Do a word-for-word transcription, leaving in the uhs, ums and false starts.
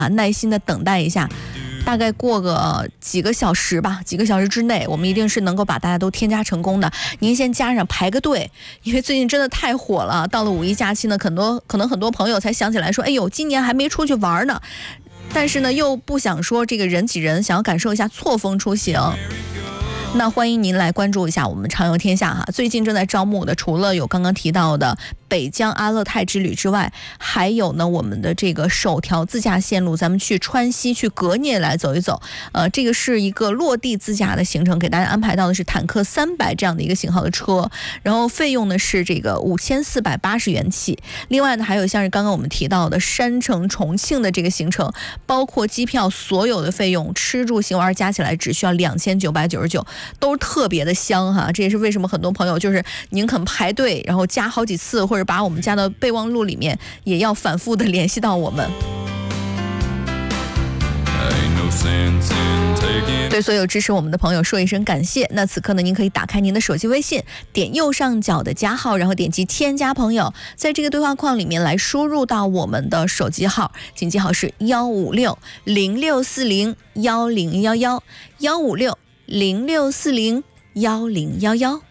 啊，耐心的等待一下。大概过个几个小时吧，几个小时之内，我们一定是能够把大家都添加成功的。您先加上排个队，因为最近真的太火了。到了五一假期呢，很多可能很多朋友才想起来说，哎呦，今年还没出去玩呢。但是呢，又不想说这个人挤人，想要感受一下错峰出行。那欢迎您来关注一下我们畅游天下哈，最近正在招募的，除了有刚刚提到的北疆阿勒泰之旅之外，还有呢我们的这个首条自驾线路，咱们去川西去格聂来走一走。呃，这个是一个落地自驾的行程，给大家安排到的是坦克三百这样的一个型号的车，然后费用呢是这个五千四百八十元起。另外呢，还有像是刚刚我们提到的山城重庆的这个行程，包括机票所有的费用，吃住行玩加起来只需要两千九百九十九。都是特别的香哈，这也是为什么很多朋友就是宁肯排队，然后加好几次，或者把我们加到备忘录里面，也要反复的联系到我们。对所有支持我们的朋友说一声感谢。那此刻呢，您可以打开您的手机微信，点右上角的加号，然后点击添加朋友，在这个对话框里面来输入到我们的手机号，请记好是幺五六零六四零幺零幺幺幺五六零六四零幺零幺幺。